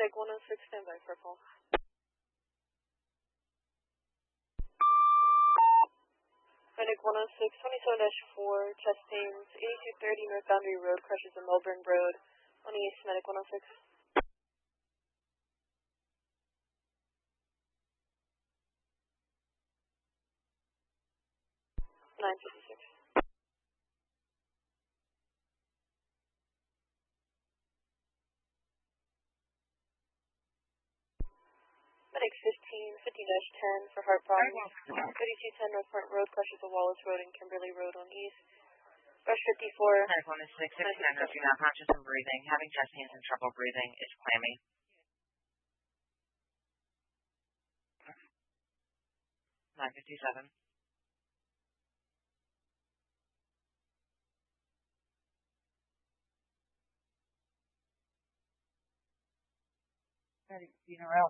Medic 106, standby for call. Medic 106, 27-4, chest pains, 8230 North Boundary Road, crushes in Melbourne Road, on East, Medic 106. 956. Medic 15, 15-10 for heart problems, 3210 North Front Road, crushes of Wallace Road and Kimberly Road on East. Rush 54. Medic 106, 69, rescue now conscious and breathing, having chest pains and trouble breathing, is clammy. 957. Medic Funeral.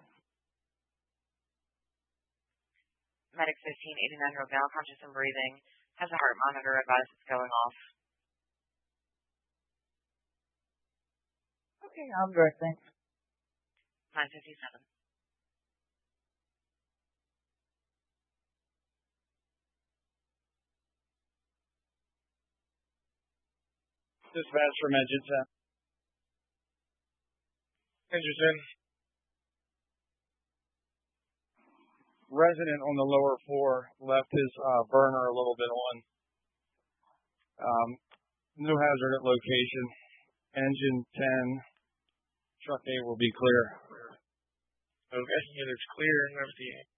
Medic 15, 89 Road now conscious and breathing, has a heart monitor, advised it's going off. Okay, I'm good, thanks. 957. Dispatch from Edgerton. Edgerton. Resident on the lower floor left his burner a little bit on. No hazard at location. Engine 10. Truck A will be clear. Okay, yeah, there's clear and everything.